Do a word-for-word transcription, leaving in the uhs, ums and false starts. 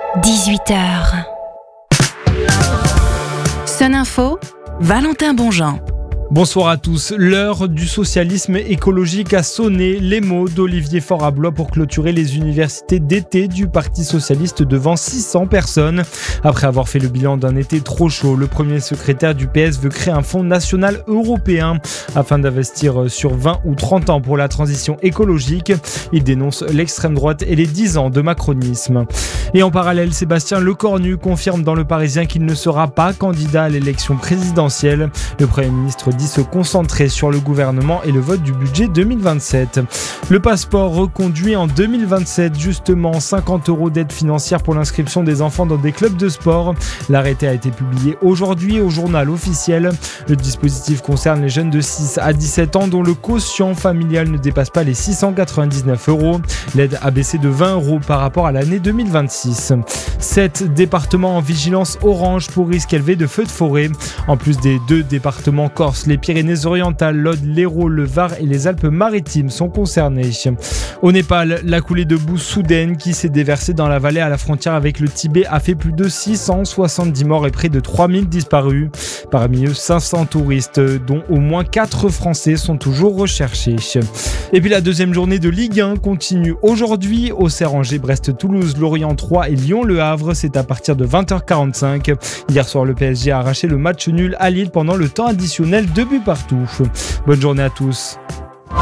dix-huit heures. Sun Info, Valentin Bonjean. Bonsoir à tous. L'heure du socialisme écologique a sonné. Les mots d'Olivier Faure-Blois pour clôturer les universités d'été du Parti socialiste devant six cents personnes. Après avoir fait le bilan d'un été trop chaud, le premier secrétaire du P S veut créer un fonds national européen afin d'investir sur vingt ou trente ans pour la transition écologique. Il dénonce l'extrême droite et les dix ans de macronisme. Et en parallèle, Sébastien Lecornu confirme dans Le Parisien qu'il ne sera pas candidat à l'élection présidentielle. Le Premier ministre dit se concentrer sur le gouvernement et le vote du budget deux mille vingt-sept. Le passeport reconduit en deux mille vingt-sept, justement cinquante euros d'aide financière pour l'inscription des enfants dans des clubs de sport. L'arrêté a été publié aujourd'hui au journal officiel. Le dispositif concerne les jeunes de six à dix-sept ans dont le quotient familial ne dépasse pas les six cent quatre-vingt-dix-neuf euros. L'aide a baissé de vingt euros par rapport à l'année deux mille vingt-six. Sept départements en vigilance orange pour risque élevé de feux de forêt. En plus des deux départements corses, les Pyrénées-Orientales, l'Aude, l'Hérault, le Var et les Alpes-Maritimes sont concernés. Au Népal, la coulée de boue soudaine qui s'est déversée dans la vallée à la frontière avec le Tibet a fait plus de six cent soixante-dix morts et près de trois mille disparus. Parmi eux, cinq cents touristes, dont au moins quatre Français, sont toujours recherchés. Et puis la deuxième journée de Ligue un continue aujourd'hui. Auxerre, Angers, Brest, Toulouse, Lorient trois et Lyon-Le Havre. C'est à partir de vingt heures quarante-cinq. Hier soir, le P S G a arraché le match nul à Lille pendant le temps additionnel. Deux buts partout. Bonne journée à tous.